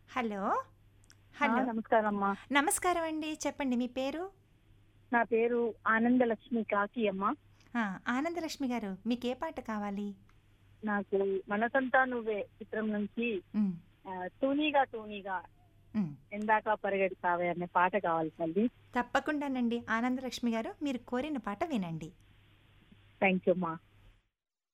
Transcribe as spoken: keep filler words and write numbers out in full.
Hello. ఆ! Hello. నమస్కారమ్మా. నమస్కారం అండి. చెప్పండి మీ పేరు? నా పేరు ఆనందలక్ష్మి కాకి అమ్మ. ఆ! ఆనందలక్ష్మి గారు మీకే పాట కావాలి? నాకు 'మనసంతా నువ్వే' చిత్రం నుంచి హ్మ్. ఆహ్, 'తూనీగా తూనీగా హ్మ్. ఎందాక పరిగెడతావే' అనే పాట కావాలి తల్లి. తప్పకుండానండి. ఆనందలక్ష్మి గారు మీరు కోరిన పాట వినండి. థాంక్ యూ అమ్మా.